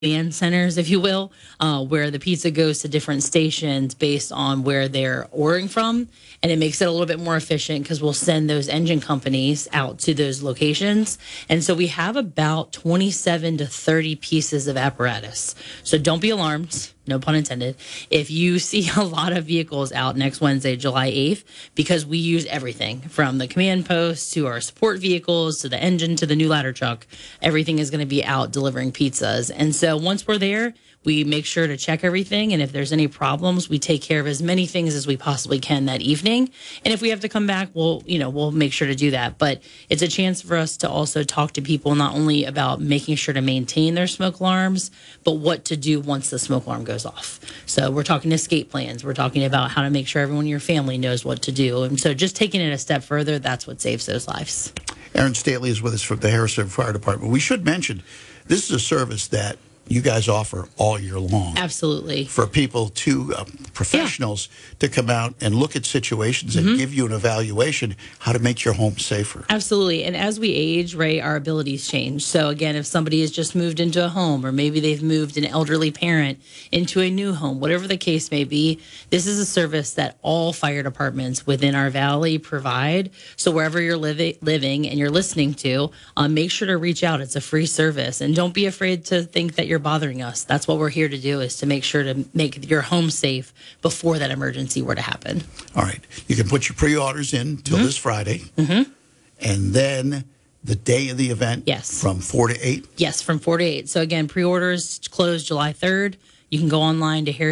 command centers, if you will, where the pizza goes to different stations based on where they're ordering from. And it makes it a little bit more efficient because we'll send those engine companies out to those locations. And so we have about 27 to 30 pieces of apparatus. So don't be alarmed. No pun intended. If you see a lot of vehicles out next Wednesday, July 8th, because we use everything from the command post to our support vehicles to the engine to the new ladder truck, everything is going to be out delivering pizzas. And so once we're there, we make sure to check everything. And if there's any problems, we take care of as many things as we possibly can that evening. And if we have to come back, we'll make sure to do that. But it's a chance for us to also talk to people not only about making sure to maintain their smoke alarms, but what to do once the smoke alarm goes off. So we're talking escape plans. We're talking about how to make sure everyone in your family knows what to do. And so just taking it a step further, that's what saves those lives. Aaron Staley is with us from the Harrisburg Fire Department. We should mention, this is a service that you guys offer all year long. Absolutely. For people professionals to come out and look at situations and give you an evaluation how to make your home safer. Absolutely. And as we age, Ray, our abilities change. So again, if somebody has just moved into a home, or maybe they've moved an elderly parent into a new home, whatever the case may be, this is a service that all fire departments within our valley provide. So wherever you're living and you're listening to, make sure to reach out. It's a free service. And don't be afraid to think that you're bothering us. That's what we're here to do, is to make sure to make your home safe before that emergency were to happen. All right. You can put your pre-orders in till this Friday. And then the day of the event, from 4 to 8? Yes, from 4 to 8. So again, pre-orders close July 3rd. You can go online to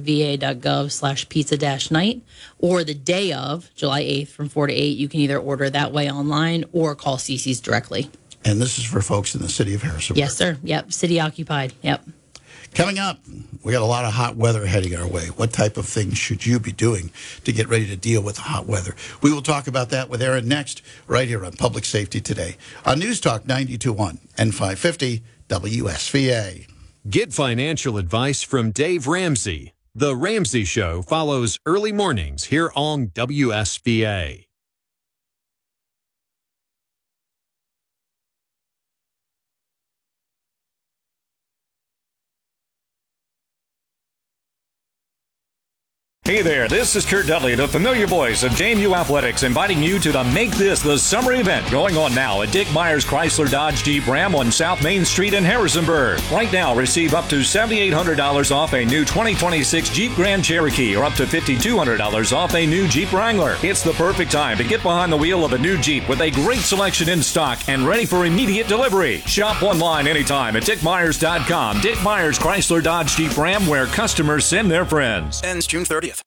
harrisonburgva.gov/pizza-night, or the day of July 8th from 4 to 8. You can either order that way online or call CC's directly. And this is for folks in the city of Harrisonburg. Yes, sir. Yep. City occupied. Yep. Coming up, we got a lot of hot weather heading our way. What type of things should you be doing to get ready to deal with the hot weather? We will talk about that with Aaron next, right here on Public Safety Today on News Talk 92.1 and 550 WSVA. Get financial advice from Dave Ramsey. The Ramsey Show follows early mornings here on WSVA. Hey there, this is Kurt Dudley, the familiar voice of JMU Athletics, inviting you to the Make This the Summer event going on now at Dick Myers Chrysler Dodge Jeep Ram on South Main Street in Harrisonburg. Right now, receive up to $7,800 off a new 2026 Jeep Grand Cherokee, or up to $5,200 off a new Jeep Wrangler. It's the perfect time to get behind the wheel of a new Jeep with a great selection in stock and ready for immediate delivery. Shop online anytime at dickmyers.com. Dick Myers Chrysler Dodge Jeep Ram, where customers send their friends. Ends June 30th.